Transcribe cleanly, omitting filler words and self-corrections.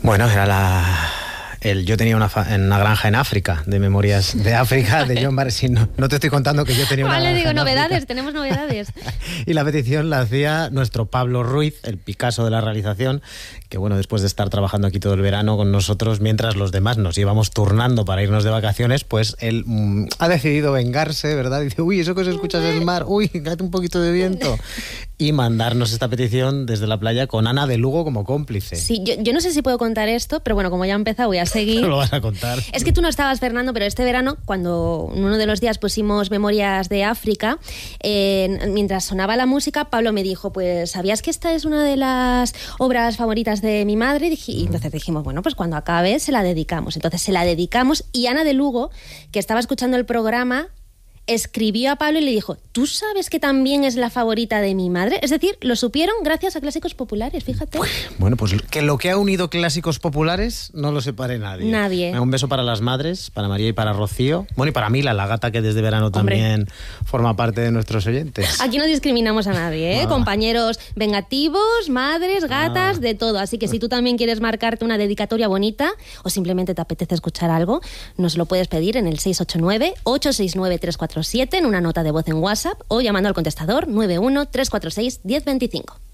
Bueno, yo tenía una granja en África, de Memorias de África, de John Barry. No te estoy contando que yo tenía una granja digo, en novedades, África. tenemos novedades. Y la petición la hacía nuestro Pablo Ruiz, el Picasso de la realización, que bueno, después de estar trabajando aquí todo el verano con nosotros, mientras los demás nos íbamos turnando para irnos de vacaciones, pues él ha decidido vengarse, ¿verdad? Dice, uy, eso que se escucha es el mar, uy, cállate un poquito de viento. Y mandarnos esta petición desde la playa con Ana de Lugo como cómplice. Sí, yo no sé si puedo contar esto, pero bueno, como ya he empezado voy a seguir. No lo vas a contar. Es que tú no estabas, Fernando, pero este verano, cuando uno de los días pusimos Memorias de África, mientras sonaba la música, Pablo me dijo, pues, ¿sabías que esta es una de las obras favoritas de mi madre? Y entonces dijimos, bueno, pues cuando acabe se la dedicamos. Entonces se la dedicamos y Ana de Lugo, que estaba escuchando el programa, escribió a Pablo y le dijo, ¿tú sabes que también es la favorita de mi madre? Es decir, lo supieron gracias a Clásicos Populares, fíjate. Bueno, pues que lo que ha unido Clásicos Populares no lo separe nadie. Nadie. Un beso para las madres, para María y para Rocío. Bueno, y para Mila, la gata que desde verano también forma parte de nuestros oyentes. Aquí no discriminamos a nadie, ¿eh? Compañeros vengativos, madres, gatas, de todo. Así que si tú también quieres marcarte una dedicatoria bonita o simplemente te apetece escuchar algo, nos lo puedes pedir en el 689-869-347 en una nota de voz en WhatsApp o llamando al contestador 91 346 1025.